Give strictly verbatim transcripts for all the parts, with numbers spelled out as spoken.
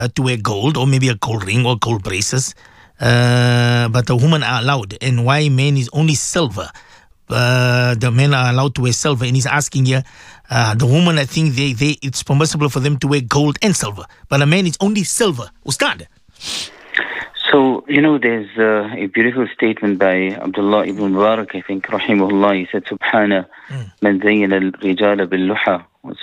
uh, to wear gold or maybe a gold ring or gold braces, uh, but the women are allowed, and why men is only silver? Uh, the men are allowed to wear silver, and he's asking here, uh, the woman, I think they, they it's permissible for them to wear gold and silver, but a man is only silver. Ustad. So, you know, there's uh, a beautiful statement by Abdullah ibn Mubarak, I think, rahimahullah. He said, Subhana man zayyana al-rijala bil-luha wa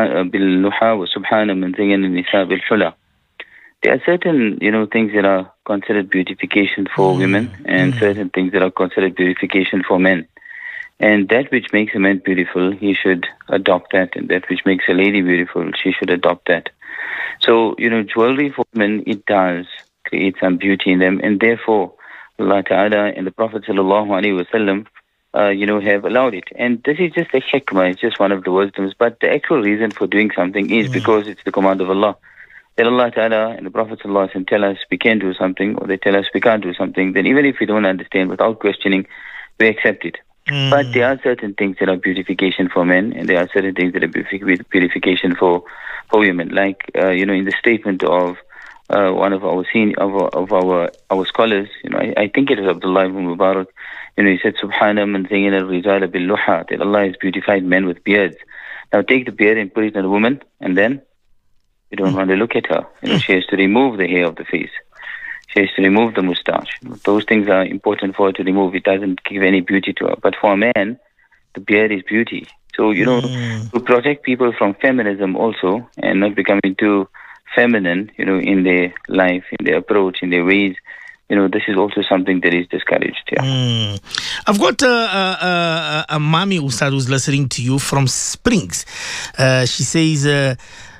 subhana man zayyana al-nisa bil-hula. There are certain, you know, things that are considered beautification for mm. women and mm. certain things that are considered beautification for men. And that which makes a man beautiful, he should adopt that. And that which makes a lady beautiful, she should adopt that. So, you know, jewelry for women, it does create some beauty in them. And therefore, Allah Ta'ala and the Prophet Sallallahu Alaihi Wasallam, uh, you know, have allowed it. And this is just a hikmah, it's just one of the wisdoms. But the actual reason for doing something is mm. because it's the command of Allah. That Allah Ta'ala and the Prophet Sallallahu Alaihi Wasallam tell us we can do something, or they tell us we can't do something, then even if we don't understand, without questioning, we accept it. Mm. But there are certain things that are beautification for men, and there are certain things that are beautification for, for women. Like, uh, you know, in the statement of uh, one of our senior, of, our, of our our scholars, you know, I, I think it is Abdullah ibn Mubarak, you know, he said, Subhana man zayyana al-rijala bil-luha, that Allah has beautified men with beards. Now take the beard and put it on a woman, and then you don't mm. want to look at her. You know, she has to remove the hair of the face. She has to remove the moustache. Those things are important for her to remove. It doesn't give any beauty to her. But for a man, the beard is beauty. So, you know, mm. to protect people from feminism also, and not becoming too feminine, you know, in their life, in their approach, in their ways, you know, this is also something that is discouraged. Yeah. Mm. I've got a, a, a, a mommy, Ustad, who's listening to you from Springs. Uh, she says... Uh,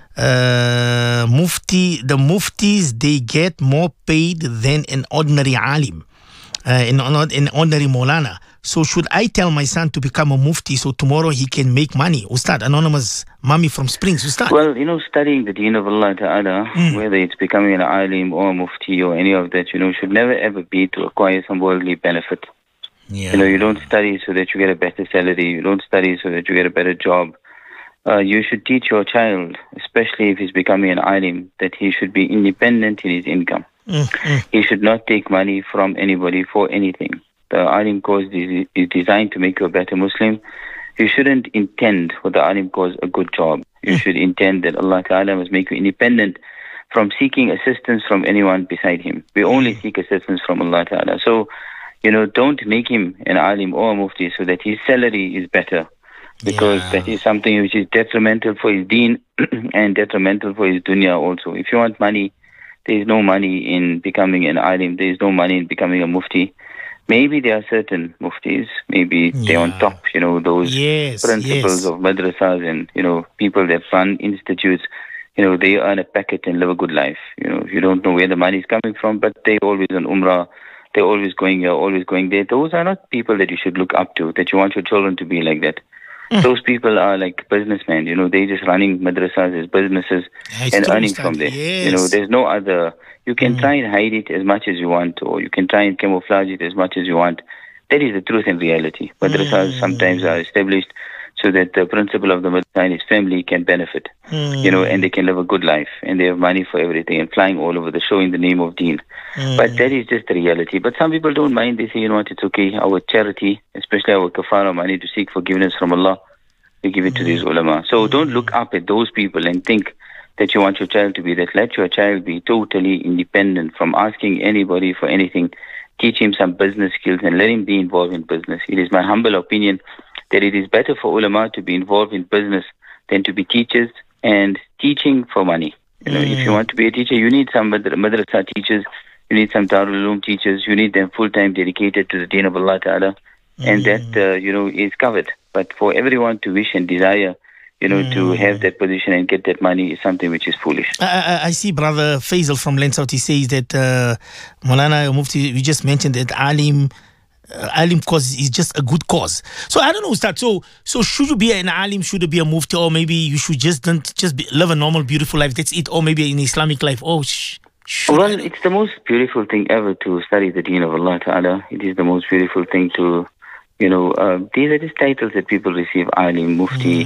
Uh, mufti, the muftis, they get more paid than an ordinary alim, uh, an, an ordinary Maulana. So should I tell my son to become a mufti so tomorrow he can make money? Ustad, anonymous mommy from Springs, Ustad. Well, you know, studying the deen of Allah Ta'ala, mm. whether it's becoming an alim or a mufti or any of that, you know, should never ever be to acquire some worldly benefit. Yeah. You know, you don't study so that you get a better salary. You don't study so that you get a better job. Uh, you should teach your child, especially if he's becoming an alim, that he should be independent in his income. Mm-hmm. He should not take money from anybody for anything. The alim course is, is designed to make you a better Muslim. You shouldn't intend for the alim course a good job. You mm. should intend that Allah Ta'ala must make you independent from seeking assistance from anyone beside him. We only seek assistance from Allah Ta'ala. So, you know, don't make him an alim or a mufti so that his salary is better. Because yeah. that is something which is detrimental for his deen and detrimental for his dunya also. If you want money, there is no money in becoming an alim. There is no money in becoming a mufti. Maybe there are certain muftis, maybe yeah. they're on top, you know, those yes, principles yes. of madrasas and, you know, people that run institutes, you know, they earn a packet and live a good life. You know, you don't know where the money is coming from, but they're always on Umrah. They're always going here, always going there. Those are not people that you should look up to, that you want your children to be like that. Mm. Those people are like businessmen, you know, they're just running madrasas as businesses yeah, and earning from there. Yes. You know, there's no other, you can mm. try and hide it as much as you want, or you can try and camouflage it as much as you want. That is the truth and reality. Madrasas mm. sometimes are established so that the principal of the madrasa and his family can benefit, mm. you know, and they can live a good life, and they have money for everything and flying all over the show in the name of deen. Mm. But that is just the reality. But some people don't mind. They say, you know what, it's okay. Our charity, especially our kafara money to seek forgiveness from Allah, we give it to mm. these ulama. So mm. don't look up at those people and think that you want your child to be that. Let your child be totally independent from asking anybody for anything. Teach him some business skills and let him be involved in business. It is my humble opinion that it is better for ulama to be involved in business than to be teachers and teaching for money. You know, mm. if you want to be a teacher, you need some madrasa teachers, you need some Darul Uloom teachers, you need them full-time dedicated to the deen of Allah Ta'ala, mm. and that, uh, you know, is covered. But for everyone to wish and desire, you know, mm. to have that position and get that money is something which is foolish. I, I, I see Brother Faisal from Lensouth, he says that uh, Maulana Mufti, we just mentioned that Alim, uh, Alim cause is just a good cause. So I don't know, Ustad, so so should you be an Alim, should you be a Mufti, or maybe you should just don't just be, live a normal, beautiful life, that's it, or maybe an Islamic life? Oh, sh- Well, it's the most beautiful thing ever to study the deen of Allah Ta'ala. It is the most beautiful thing to, you know, uh, these are just titles that people receive, Alim, Mufti, mm.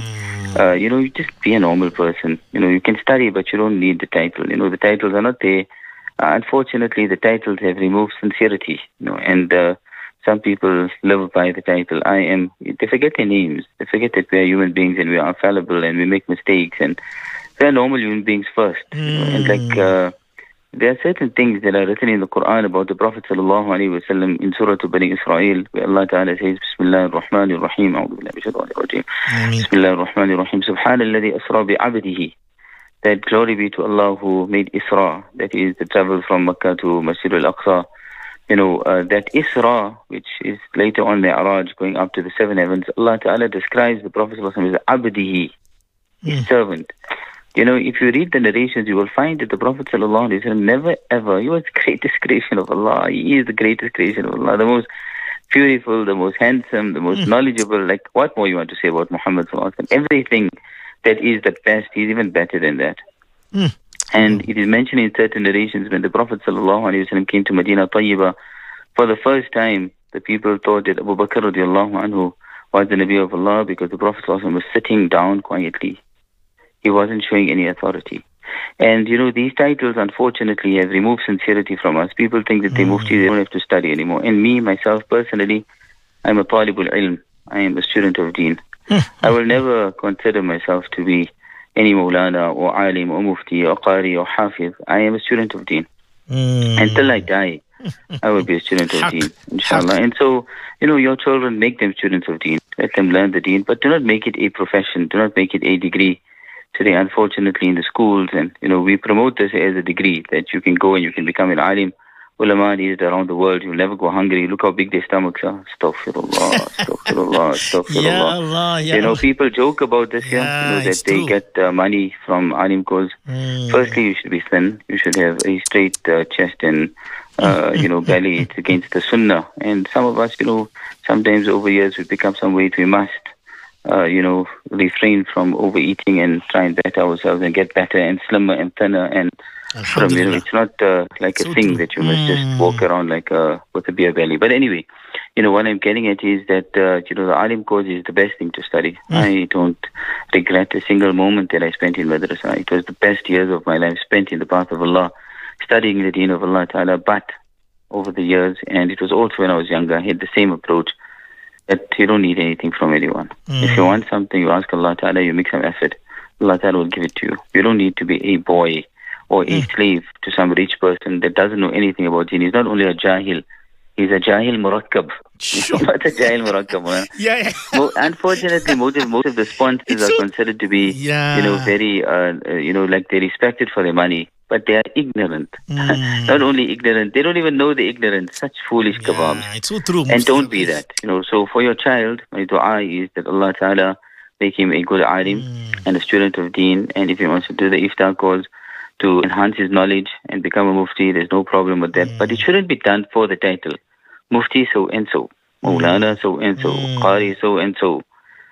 Uh, you know, you just be a normal person. You know, you can study, but you don't need the title. You know, the titles are not there. Uh, unfortunately, the titles have removed sincerity. You know, and uh, some people live by the title. I am. They forget their names. They forget that we are human beings and we are fallible and we make mistakes and we are normal human beings first. You know, and like. Uh, There are certain things that are written in the Quran about the Prophet sallallahu alaihi wasallam in Surah Bani Israel, where Allah Ta'ala says, Bismillah ar-Rahman ar-Rahim, A'udhu billahi minash shaitanir rajim. Bismillah ar-Rahman ar-Rahim, Subhanalladhi asra bi'abdihi. That glory be to Allah who made Isra, that is the travel from Makkah to Masjid al-Aqsa. You know, uh, that Isra, which is later on Mi'raj, going up to the seven heavens, Allah Ta'ala describes the Prophet sallallahu alaihi wasallam as abdihi, his mm. servant. You know, if you read the narrations, you will find that the Prophet sallallahu alaihi wasallam never ever, he was the greatest creation of Allah. He is the greatest creation of Allah, the most beautiful, the most handsome, the most mm. knowledgeable. Like, what more you want to say about Muhammad sallallahu alaihi wasallam? Everything that is the best, he's even better than that. Mm. And it is mentioned in certain narrations when the Prophet sallallahu alaihi wasallam came to Medina Tayyibah, for the first time, the people thought that Abu Bakr radiallahu anhu was the Nabi of Allah because the Prophet sallallahu alaihi wasallam was sitting down quietly. He wasn't showing any authority. And, you know, these titles, unfortunately, have removed sincerity from us. People think that they mm. mufti, they don't have to study anymore. And me, myself, personally, I'm a talibul ilm. I am a student of deen. I will never consider myself to be any maulana or alim or mufti or qari or hafiz. I am a student of deen. Mm. Until I die, I will be a student of deen, inshallah. And so, you know, your children, make them students of deen. Let them learn the deen, but do not make it a profession. Do not make it a degree. Today, unfortunately, in the schools, and, you know, we promote this as a degree, that you can go and you can become an alim. Ulama need it around the world. You'll never go hungry. Look how big their stomachs are. Astaghfirullah, astaghfirullah, astaghfirullah. Ya Allah, ya you know, people joke about this, yeah, yeah you know, that they true. get uh, money from alim course. Mm. Firstly, you should be thin. You should have a straight uh, chest and, uh, you know, belly. It's against the sunnah. And some of us, you know, sometimes over years we pick up some weight. We must. Uh, you know, refrain from overeating and try and better ourselves and get better and slimmer and thinner and from, you know, it's not uh, like so a thing true. That you must mm. just walk around like uh, with a beer belly. But anyway, you know, what I'm getting at is that, uh, you know, the alim course is the best thing to study. Mm. I don't regret a single moment that I spent in madrasa. It was the best years of my life spent in the path of Allah, studying the deen of Allah Ta'ala. But over the years, and it was also when I was younger, I had the same approach. That you don't need anything from anyone. Mm. If you want something, you ask Allah Ta'ala, you make some effort. Allah Ta'ala will give it to you. You don't need to be a boy or a mm. slave to some rich person that doesn't know anything about deen. He's not only a jahil, he's a jahil murakkab. Sure. What's a jahil murakkab, man? yeah, yeah. Well, unfortunately, most of, most of the sponsors it's are so, considered to be, yeah. you know, very, uh, uh, you know, like they're respected for their money. But they are ignorant. Mm. Not only ignorant, they don't even know the ignorance. Such foolish yeah, kebabs. It's so true. And don't be that. You know, so for your child, my dua is that Allah Ta'ala make him a good alim mm. and a student of deen. And if he wants to do the iftar course to enhance his knowledge and become a mufti, there's no problem with that. Mm. But it shouldn't be done for the title. Mufti so and so. Maulana mm. so and so. Mm. Qari so and so.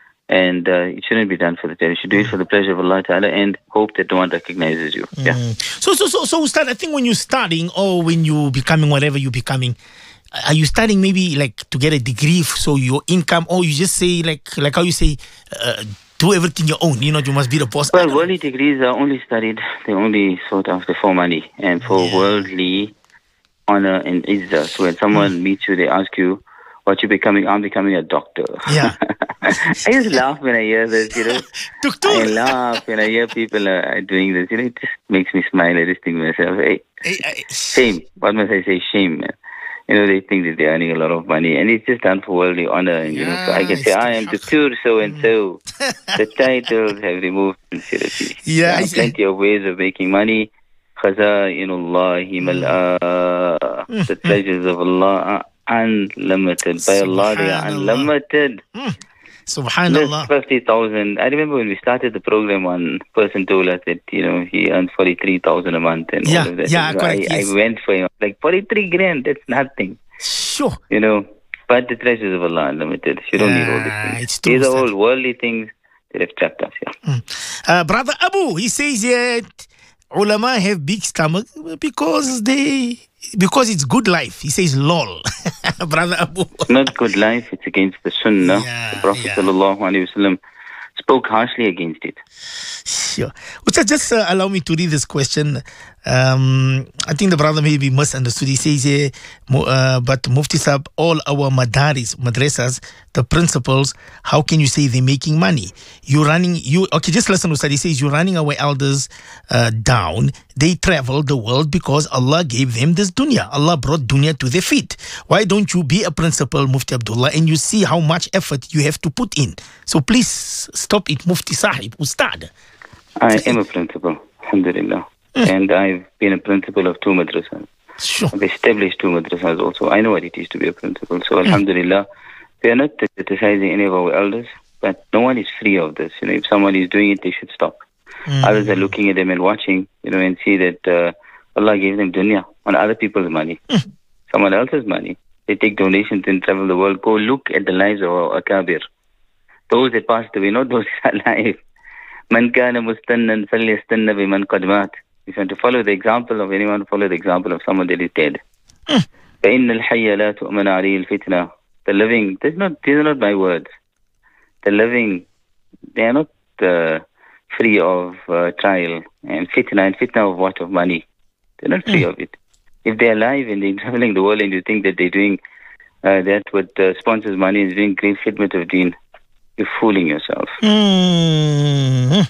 And uh, it shouldn't be done for the title. You should do it for the pleasure of Allah Ta'ala and hope that no one recognizes you. Mm. Yeah. So, so, so, so, Ustad, I think when you're studying or when you're becoming whatever you're becoming, are you studying maybe like to get a degree so your income, or you just say like, like how you say, uh, do everything your own, you know, you must be the boss? Well, worldly degrees are only studied, they only sought after for money and for yeah. worldly honor and izzah. So when someone mm. meets you, they ask you, what you becoming? I'm becoming a doctor. Yeah. I just laugh when I hear this, you know. I laugh when I hear people are doing this. You know, it just makes me smile. I just think to myself, hey, hey, hey. Shame. What must I say? Shame, man. You know, they think that they're earning a lot of money, and it's just done for worldly honor. And, you yeah, know, so I can say, I am Doctor so and so. The titles have removed sincerity. Yeah, there are plenty of ways of making money. Khazainullahi mal'a. The treasures of Allah are unlimited. By Allah, they are unlimited. Mm. Subhanallah. fifty thousand. I remember when we started the program, one person told us that, you know, he earns forty-three thousand a month and yeah, all of that. Yeah, you know, correct, I, yes. I went for him. Like, forty-three grand, that's nothing. Sure. You know, but the treasures of Allah are unlimited. You don't yeah, need all these things. It's true, these are all worldly things that have trapped us. Yeah. Mm. Uh, Brother Abu, he says that ulama have big stomach because they... Because it's good life. He says, lol. Brother Abu. Not good life. It's against the sunnah. Yeah, the Prophet yeah. sallallahu alaihi wasallam spoke harshly against it. Sure. Ustad, just uh, allow me to read this question. Um, I think the brother maybe misunderstood. He says here, uh, but Mufti Sahib, all our madaris, madrasas, the principals, how can you say they're making money? You're running, you, okay, just listen, Ustad. He says, you're running our elders uh, down. They travel the world because Allah gave them this dunya. Allah brought dunya to their feet. Why don't you be a principal, Mufti Abdullah, and you see how much effort you have to put in? So please stop it, Mufti Sahib, Ustad. I am a principal, alhamdulillah. Mm. And I've been a principal of two madrasas. Sure. I've established two madrasas also. I know what it is to be a principal. So, mm. alhamdulillah, we are not criticizing any of our elders, but no one is free of this. You know, if someone is doing it, they should stop. Mm. Others are looking at them and watching, you know, and see that uh, Allah gave them dunya on other people's money, mm. someone else's money. They take donations and travel the world. Go look at the lives of our akabir. Those that passed away, not those that are alive. Man kana mustannan falyastanna biman qad mat. If you want to follow the example of anyone, follow the example of someone that is dead. فَإِنَّ الْحَيَّ لَا تُؤْمَنَ عَلَيْهِ الْفِتْنَةِ. The living, these are not, these are not my words. The living, they are not uh, free of uh, trial and fitna. And fitna of what? Of money. They're not free mm. of it. If they're alive and they're traveling the world and you think that they're doing uh, that with uh, sponsors' money is doing great khidmat of deen, you're fooling yourself. Mm.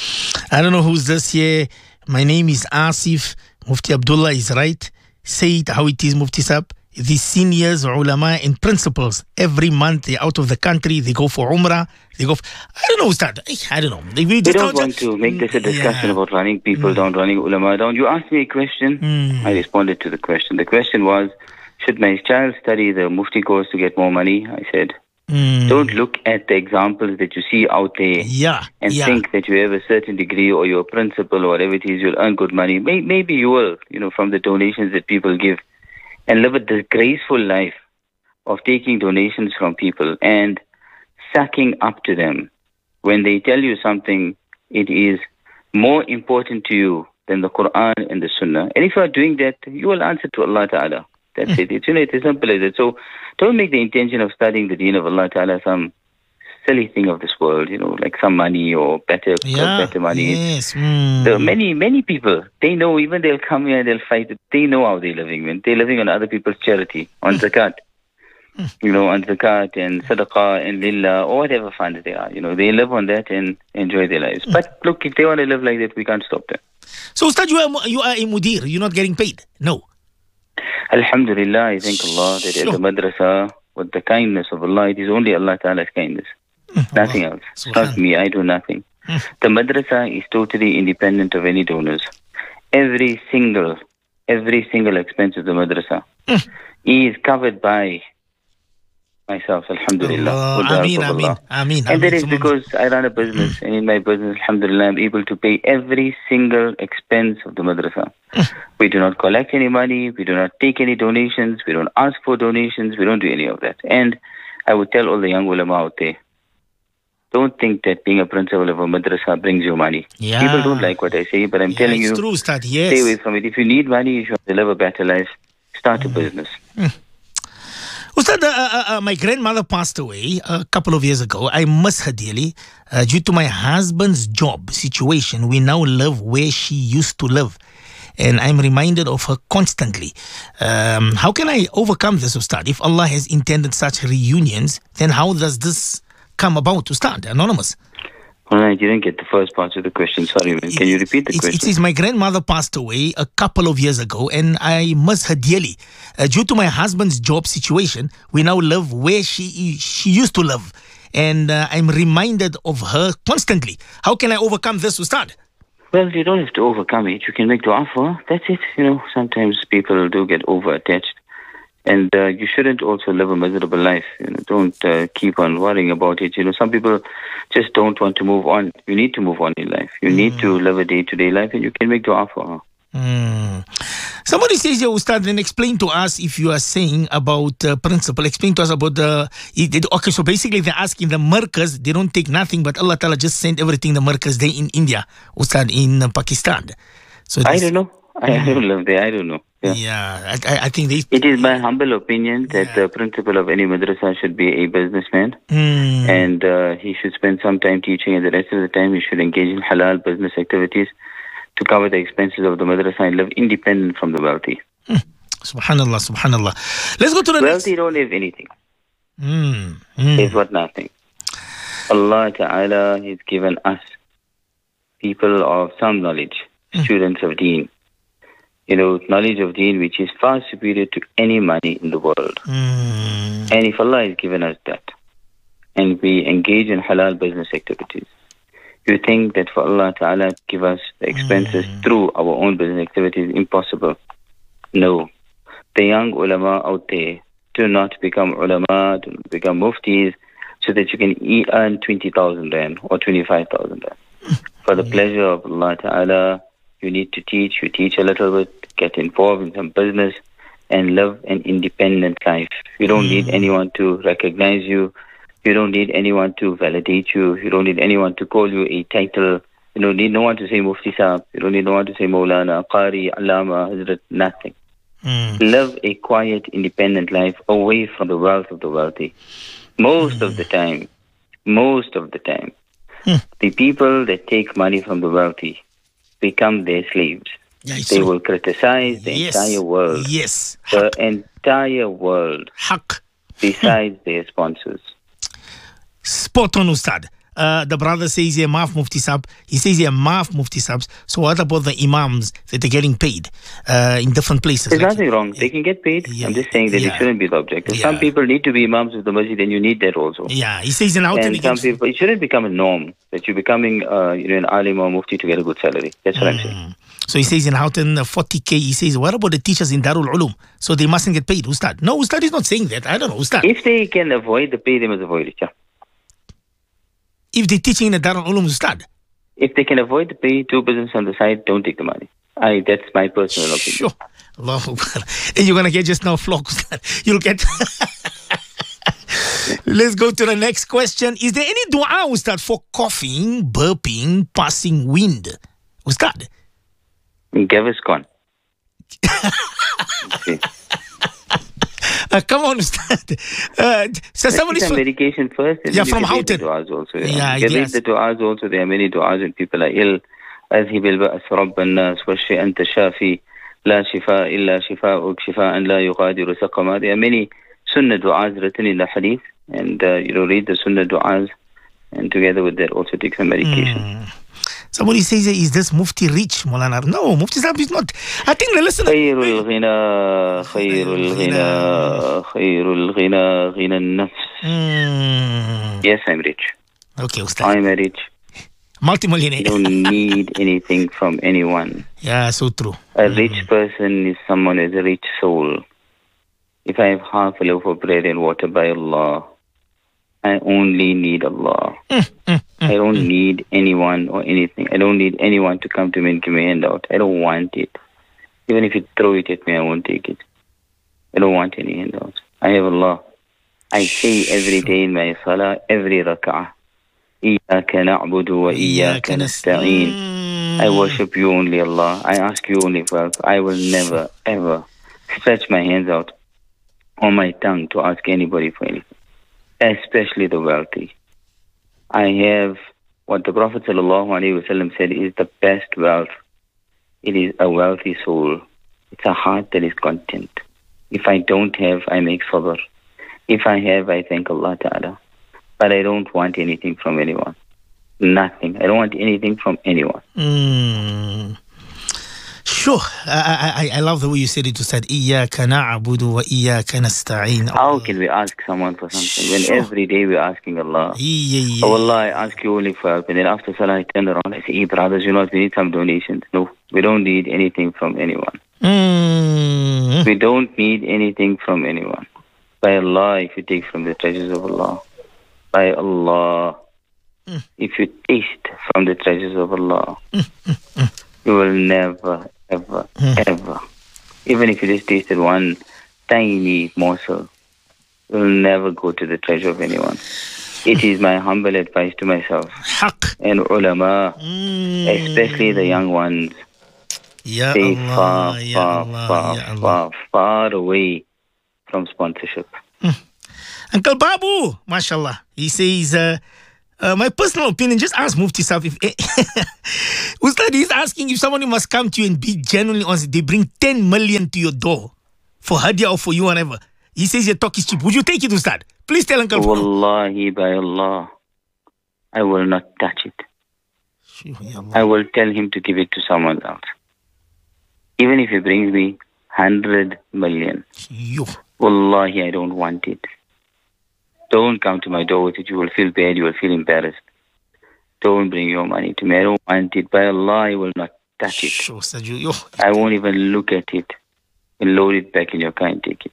I don't know who's this here. My name is Asif. Mufti Abdullah is right. Say it how it is, Mufti Sahib. The seniors, ulama, and principals, every month they're out of the country. They go for Umrah. They go. For, I don't know, Ustad. I don't know. They, we just don't want to make this a discussion yeah. about running people mm. down, running ulama down. You asked me a question. Mm. I responded to the question. The question was, should my child study the Mufti course to get more money? I said, Mm. don't look at the examples that you see out there yeah, and yeah. think that you have a certain degree or you're a principal or whatever it is, you'll earn good money. Maybe, maybe you will, you know, from the donations that people give, and live a disgraceful life of taking donations from people and sucking up to them. When they tell you something, it is more important to you than the Quran and the Sunnah. And if you are doing that, you will answer to Allah Ta'ala. That's mm. it. It's, you know, it's as simple as it. So don't make the intention of studying the deen of Allah Ta'ala some silly thing of this world, you know, like some money or better yeah, better money. Yes. Mm. So many, many people, they know, even they'll come here and they'll fight. They know how they're living. Man. They're living on other people's charity, on mm. zakat. Mm. You know, on zakat and sadaqah and lillah or whatever funds they are. You know, they live on that and enjoy their lives. Mm. But look, if they want to live like that, we can't stop them. So, Ustad, you are, you are a mudir. You're not getting paid. No. Alhamdulillah, I thank Allah that sure. at the madrasa, with the kindness of Allah, it is only Allah Ta'ala's kindness. Mm, nothing Allah. else. It's not me, I do nothing. Mm. The madrasa is totally independent of any donors. Every single, every single expense of the madrasa mm. is covered by myself, alhamdulillah. Allah. Ameen, ameen, ameen. And that is because I run a business, and in my business, alhamdulillah, I'm able to pay every single expense of the madrasa. We do not collect any money, we do not take any donations, we don't ask for donations, we don't do any of that. And I would tell all the young ulama out there, don't think that being a principal of a madrasa brings you money. Yeah. People don't like what I say, but I'm yeah, telling it's you, true, Ustad, yes. stay away from it. If you need money, if you want to live a better life, start a mm. business. Mm. Ustad, uh, uh, uh, my grandmother passed away a couple of years ago. I miss her dearly. Uh, due to my husband's job situation, we now live where she used to live. And I'm reminded of her constantly. Um, how can I overcome this, Ustad? If Allah has intended such reunions, then how does this come about, Ustad? Anonymous. Well, I didn't get the first part of the question. Sorry, man. Can you repeat the it's, question? It says, my grandmother passed away a couple of years ago and I miss her dearly. Uh, due to my husband's job situation, we now live where she she used to live. And uh, I'm reminded of her constantly. How can I overcome this, Ustad? Well, you don't have to overcome it. You can make dua for her. That's it. You know, sometimes people do get over-attached. And uh, you shouldn't also live a miserable life. You know, don't uh, keep on worrying about it. You know, some people just don't want to move on. You need to move on in life. You mm. need to live a day-to-day life, and you can make dua for her. Mm. Somebody says, yeah, Ustad, then explain to us if you are saying about uh, principle. Explain to us about the... It, okay, so basically they're asking the markaz, they don't take nothing, but Allah Ta'ala just sent everything the markaz there in India, Ustad, in uh, Pakistan. So I don't know. I, I don't live there. I don't know. Yeah, yeah I, I think they... It is my humble opinion that yeah. the principal of any madrasa should be a businessman. Mm. And uh, he should spend some time teaching, and the rest of the time he should engage in halal business activities to cover the expenses of the madrasa and live independent from the wealthy. Mm. Subhanallah, subhanallah. Let's go to the wealthy next. Wealthy don't have anything. Mm. Mm. They've got nothing. Allah Ta'ala has given us people of some knowledge, mm. students of deen. You know, knowledge of deen which is far superior to any money in the world. Mm. And if Allah has given us that, and we engage in halal business activities, you think that for Allah Ta'ala to give us the expenses mm. through our own business activities is impossible? No. The young ulama out there, do not become ulama, do not become muftis, so that you can earn twenty thousand rand or twenty-five thousand rand. For the pleasure of Allah Ta'ala, you need to teach, you teach a little bit, get involved in some business, and live an independent life. You don't mm. need anyone to recognize you. You don't need anyone to validate you. You don't need anyone to call you a title. You don't need no one to say Mufti Sahab. You don't need no one to say Maulana, Qari, Allama, Hazrat, nothing. Mm. Live a quiet, independent life away from the wealth of the wealthy. Most mm. of the time, most of the time, mm. the people that take money from the wealthy become their slaves. Yeah, they so. will criticize the yes. entire world. Yes. The Haq. entire world. Haq. Besides their sponsors. Spot on, Ustad. Uh, the brother says here, Maaf Mufti Sab. He says here, Maaf Mufti Sabs. So what about the imams that are getting paid uh, in different places? There's like, nothing wrong. They can get paid. Yeah, I'm just saying that yeah, it shouldn't be the objective. yeah. Some people need to be imams of the masjid, and you need that also. Yeah, he says in out and some people, it shouldn't become a norm that you're becoming uh, you know, an alim or mufti to get a good salary. That's what mm. I'm saying. So he says in Houghton, uh, forty K, he says, what about the teachers in Darul Ulum? So they mustn't get paid, Ustad. No, Ustad is not saying that. I don't know, Ustad. If they can avoid the pay, they must avoid it, yeah. If they're teaching in the Darul Ulum, Ustad? If they can avoid the pay, do business on the side, don't take the money. I, that's my personal opinion. Sure. Allahu Akbar. And you're going to get just now flock, Ustad. You'll get... Let's go to the next question. Is there any dua, Ustad, for coughing, burping, passing wind? Ustad? Gaviscon. okay. uh, come on, Ustad. Uh, so somebody's some medication first. And yeah, then from you Houghton. The du'as also. Yeah, yeah yes. the du'as also. There are many du'as when people are ill. أذهب البأس رب الناس والشفاء أنت الشافي لا شفاء إلا شفاءك شفاء لا يغادر سقما. There are many sunnah du'as written in the hadith, and uh, you know, read the sunnah du'as, and together with that also take some medication. Mm. Somebody says, is this Mufti rich, Maulana? No, Mufti Sahib is not. I think the listener... خير الغنى خير الغنى خير الغنى غنى النفس. Yes, I'm rich. Okay, Ustad. I'm a rich. Multimillionaire. I don't need anything from anyone. Yeah, so true. A rich mm. person is someone with a rich soul. If I have half a loaf of bread and water by Allah, I only need Allah. Mm, mm, mm, I don't mm. need anyone or anything. I don't need anyone to come to me and give me a handout. I don't want it. Even if you throw it at me, I won't take it. I don't want any handouts. I have Allah. I say every day in my salah, every rak'ah, إِيَّاكَ نَعْبُدُ وَإِيَّاكَ نَسْتَعِينُ. I worship you only, Allah. I ask you only for help. I will never, ever stretch my hands out or my tongue to ask anybody for anything, especially the wealthy. I have what the Prophet ﷺ said is the best wealth. It is a wealthy soul. It's a heart that is content. If I don't have, I make sabr. If I have, I thank Allah Ta'ala. But I don't want anything from anyone. Nothing. I don't want anything from anyone. Mm. Sure. I, I I love the way you said it. You said, إِيَّاكَ نَعْبُدُ وَإِيَّاكَ نَسْتَعِينُ. How can we ask someone for something when sure. every day we're asking Allah? Yeah, yeah. Oh Allah, I ask you only for help. And then after Salah, I turn around I say, hey brothers, you know what, we need some donations. No, we don't need anything from anyone. Mm. We don't need anything from anyone. By Allah, if you take from the treasures of Allah. By Allah, mm. if you taste from the treasures of Allah, mm, mm, mm. you will never, ever, mm. ever, even if you just tasted one tiny morsel, you will never go to the treasure of anyone. It is my humble advice to myself Haq. and ulama, Mm. especially the young ones. Ya Stay Allah, far, Ya far, Allah, far, Ya Allah. far, far away from sponsorship. Uncle Babu, mashallah, he says, uh, uh, my personal opinion, just ask Mufti Saab if Ustad is asking if someone must come to you and be genuinely honest, they bring ten million to your door for hadiah or for you, whatever. He says your talk is cheap. Would you take it, Ustad? Please tell Uncle Babu. Wallahi, by Allah, I will not touch it. Ya Allah. I will tell him to give it to someone else. Even if he brings me hundred million. Yo. Wallahi, I don't want it. Don't come to my door with it. You will feel bad. You will feel embarrassed. Don't bring your money to me. I don't want it. By Allah, I will not touch it. Sure, Ustad, you- yo. I won't even look at it. And load it back in your car and take it.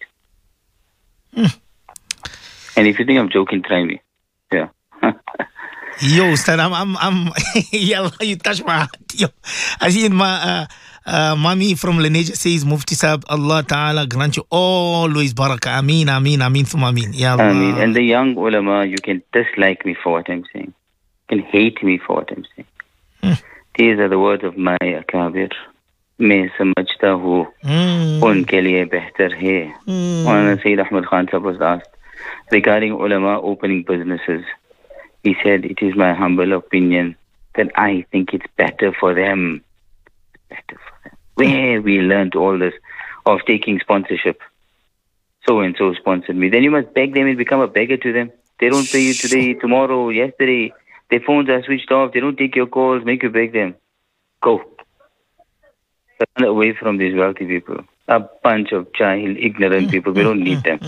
And if you think I'm joking, try me. Yeah. Yo, Ustad, I'm, I'm, I'm, Ya Allah, you touch my heart. Yo. I see my, uh, uh, mommy from Leneja says, Mufti Saab, Allah Ta'ala grant you always barakah. Ameen, ameen, ameen, thumma ameen. Ya Allah. I mean, and the young ulama, you can dislike me for what I'm saying. You can hate me for what I'm saying. Hmm. These are the words of my akabir. मैं समझता हूँ Hmm. उनके लिए बेहतर है. Hmm. When Sayyid Ahmad Khan Sahib was asked regarding ulama opening businesses, he said, it is my humble opinion that I think it's better for them. Better for them. Where we learned all this of taking sponsorship. So and so sponsored me. Then you must beg them and become a beggar to them. They don't pay you today, tomorrow, yesterday. Their phones are switched off. They don't take your calls. Make you beg them. Go. Run away from these wealthy people. A bunch of jahil, ignorant people. We don't need them.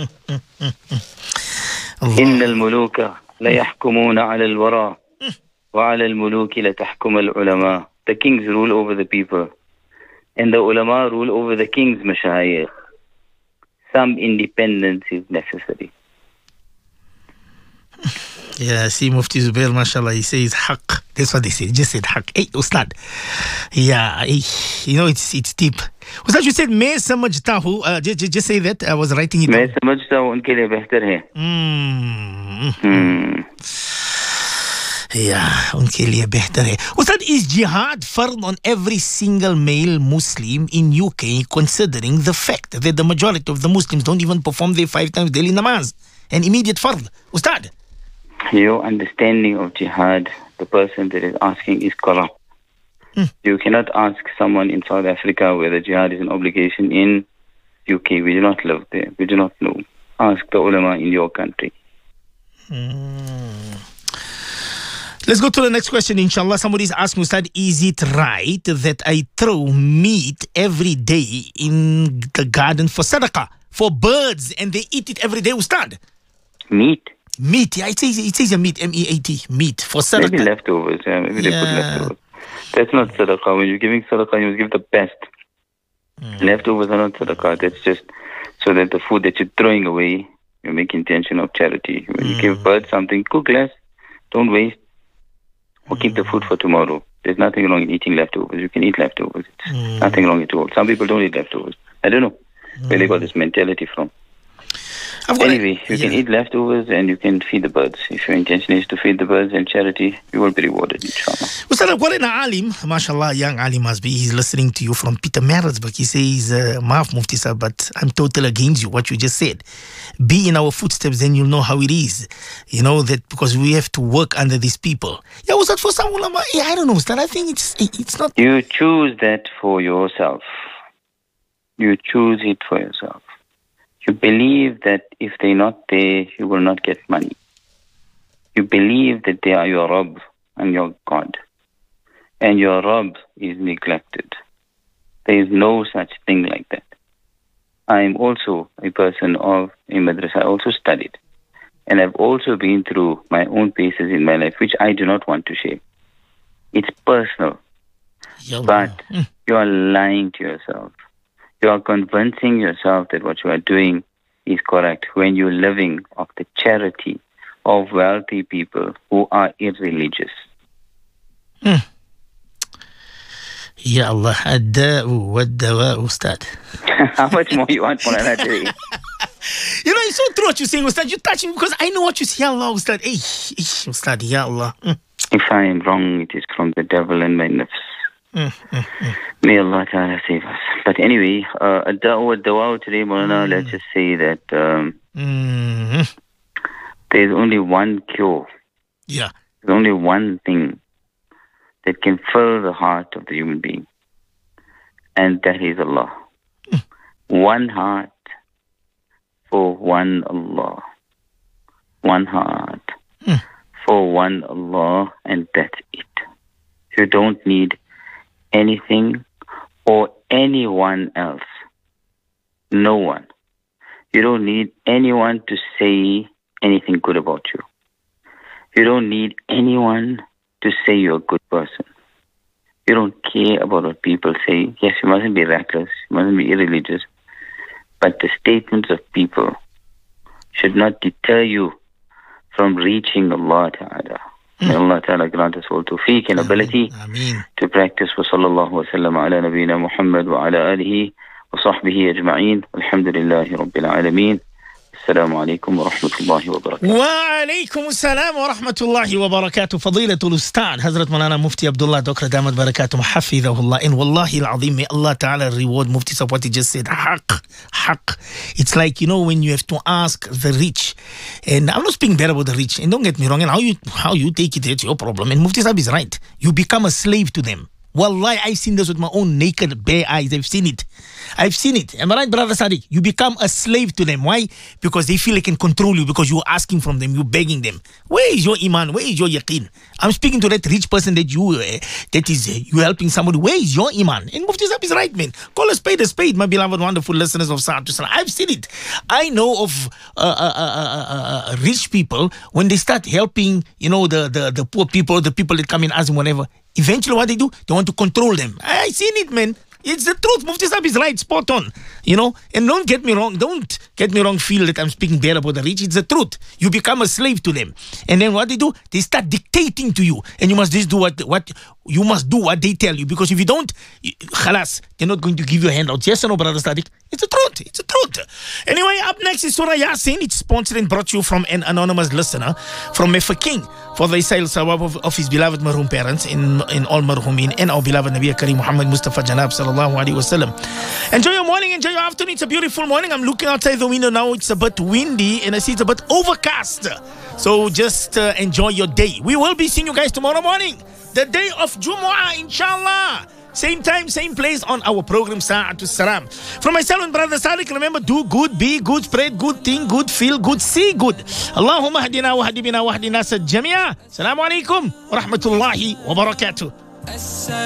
إن الملوك لا يحكمون على الورى وعلى الملوك لا تحكم العلماء. The kings rule over the people. And the ulama rule over the kings, mashayikh. Some independence is necessary. Yeah, see Mufti Zubair, mashallah, he says haq. That's what they say. He just said haq. Hey, Ustad. Yeah, hey, you know, it's it's deep. Ustad, you said मैं समझता हूँ. Uh, just, just, just say that. I was writing it मैं down. समझता हूँ उनके लिए बेहतर है. Mm. Hmm. Yeah, उनके लिए बेहतर है. Ustad, is jihad fard on every single male Muslim in U K, considering the fact that the majority of the Muslims don't even perform their five times daily namaz? An immediate fard. Ustad. Your understanding of jihad, the person that is asking is corrupt. Hmm. You cannot ask someone in South Africa whether jihad is an obligation in U K. We do not live there. We do not know. Ask the ulama in your country. Mm. Let's go to the next question, inshallah. Somebody's asking, Ustad, is it right that I throw meat every day in the garden for sadaqah, for birds, and they eat it every day, Ustad? Meat? Meat, yeah, it says, it says a meat, M E A T, meat, for sadaqah. Maybe leftovers. Yeah, maybe they put Yeah. leftovers. That's not sadaqah. When you're giving sadaqah, you must give the best. Leftovers are not sadaqah. That's just so that the food that you're throwing away, you make intention of charity. When you give birds something, cook less. Don't waste. Or keep the food for tomorrow. There's nothing wrong in eating leftovers. You can eat leftovers. It's nothing wrong at all. Some people don't eat leftovers. I don't know where they got this mentality from. I've got Anyway, you yeah. can eat leftovers and you can feed the birds. If your intention is to feed the birds and charity, you will be rewarded, inshallah. Ustad, I've got an alim, mashallah, young alim must be. He's listening to you from Peter Maritzburg. He says, uh, Maaf Mufti Saab, but I'm totally against you, what you just said. Be in our footsteps, then you'll know how it is. You know, that because we have to work under these people. Yeah, Ustad, for some ulama, yeah, I don't know, Ustad, I think it's it's not... You choose that for yourself. You choose it for yourself. You believe that if they're not there, you will not get money. You believe that they are your Rabb and your God. And your Rabb is neglected. There is no such thing like that. I am also a person of a madrasa. I also studied. And I've also been through my own paces in my life, which I do not want to share. It's personal. Yallah. But you are lying to yourself. You are convincing yourself that what you are doing is correct when you're living off the charity of wealthy people who are irreligious. Hmm. Ya Allah, ad-da'u wad-dawa'u, Ustad. How much more you want for another day? You know, it's so true what you're saying, Ustad. You touch me because I know what you say. Ya Allah, Ustad. Hey, Ustad, Ya Allah. Mm. If I am wrong, it is from the devil and my nafs. mm, mm, mm. May Allah Ta'ala save us. But anyway, uh, ad-da'wa ad-dawa today, Maulana, mm. let's just say that um, mm. there's only one cure. Yeah. There's only one thing that can fill the heart of the human being. And that is Allah. Mm. One heart for one Allah. One heart mm. for one Allah, and that's it. You don't need anything or anyone else. No one. You don't need anyone to say anything good about you. You don't need anyone to say you're a good person. You don't care about what people say. Yes, you mustn't be reckless. You mustn't be irreligious. But the statements of people should not deter you from reaching Allah Ta'ala. May Allah Ta'ala grant us all tawfiq and ability Ameen. to practice. Wa sallallahu wa sallam ala nabiyyina Muhammad wa ala alihi wa sahbihi ajma'in. Alhamdulillahi Rabbil Alameen. Assalamu alaikum wa rahmatullahi wa barakatuh. Wa alaikum assalam wa rahmatullahi wa barakatuh. Fadilatul Ustad Hazrat Maulana Mufti Abdullah Dokra Damat Barakatuh Hafidhahullah. And wallahi al-azim, may Allah Ta'ala reward Mufti of what he just said. Haq, haq. It's like, you know, when you have to ask the rich, and I'm not speaking bad about the rich, and don't get me wrong, and how you how you take it, it's your problem. And Mufti Sahib is right. You become a slave to them. Wallahi, I've seen this with my own naked bare eyes. I've seen it. I've seen it. Am I right, Brother Sadiq? You become a slave to them. Why? Because they feel they can control you, because you're asking from them, you're begging them. Where is your iman? Where is your yaqeen? I'm speaking to that rich person that you, uh, that is, uh, you helping somebody. Where is your iman? And Mufti Sahib is right, man. Call a spade a spade, my beloved, wonderful listeners of Sa'at Salam. I've seen it. I know of uh, uh, uh, uh, uh, rich people, when they start helping, you know, the, the, the poor people, the people that come in, ask them whatever, eventually what they do, they want to control them. I, I seen it, man. It's the truth. Mufti Sahib is right, spot on. You know, and don't get me wrong, don't get me wrong, feel that I'm speaking bad about the rich. It's the truth. You become a slave to them. And then what they do, they start dictating to you. And you must just do what, what you must do what they tell you. Because if you don't, you, khalas, they're not going to give you handouts. Yes or no, Brother Sadiq? It's the truth. It's the truth. Anyway, up next is Surah Yasin. It's sponsored and brought to you from an anonymous listener from Mefa King for the Isail Sawab of, of his beloved marhum parents in, in all marhumin and our beloved Nabi Kareem Muhammad Mustafa Janab sallallahu alaihi wasallam. Enjoy your morning, enjoy your afternoon. It's a beautiful morning. I'm looking outside the window now. It's a bit windy and I see it's a bit overcast. So just uh, enjoy your day. We will be seeing you guys tomorrow morning, the day of Jumu'ah, inshallah. Same time, same place on our program, Sa'atul Salam. From myself and Brother Sadiq, remember, do good, be good, spread good, think good, feel good, see good. Allahumma hadina wa hadibina wa hadina sa jamia. Assalamu alaikum wa rahmatullahi wa barakatuh.